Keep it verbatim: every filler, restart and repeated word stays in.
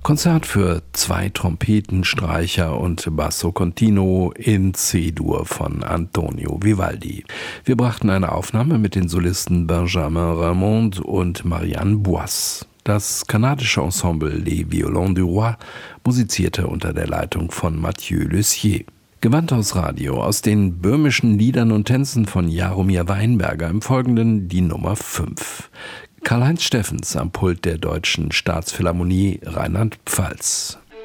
Konzert für zwei Trompeten, Streicher und Basso Continuo in C-Dur von Antonio Vivaldi. Wir brachten eine Aufnahme mit den Solisten Benjamin Raymond und Marianne Boisse. Das kanadische Ensemble Les Violons du Roi musizierte unter der Leitung von Mathieu Lussier. Gewandhaus Radio aus den böhmischen Liedern und Tänzen von Jaromir Weinberger, im Folgenden die Nummer fünf. Karl-Heinz Steffens am Pult der Deutschen Staatsphilharmonie Rheinland-Pfalz.